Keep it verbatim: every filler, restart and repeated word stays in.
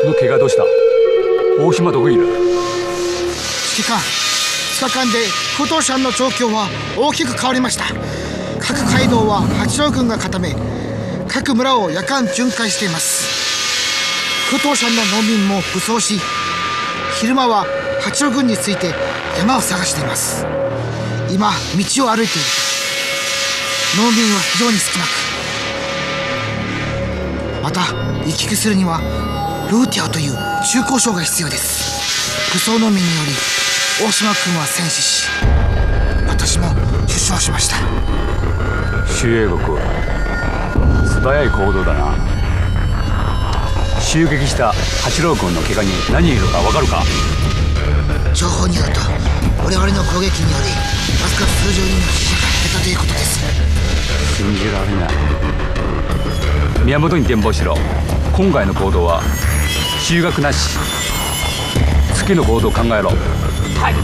その怪我どうした？大島どこいる？ 指揮官、ふつかかんで不動産の状況は大きく変わりました。各街道は八郎軍が固め、各村を夜間巡回しています。不動産の農民も武装し、昼間は八郎軍について山を探しています。今道を歩いていると農民は非常に少なく、また行き来するにはルーティアという中交渉が必要です。武装農民により大島君は戦死し、私も受傷しました。 周英国、素早い行動だな。襲撃した八郎君の怪我に何人いるか分かるか？ 情報によると我々の攻撃によりわずか数十人の死者が出たということです。 信じられない。宮本に伝報しろ。今回の行動は修学なし。次の行動を考えろ。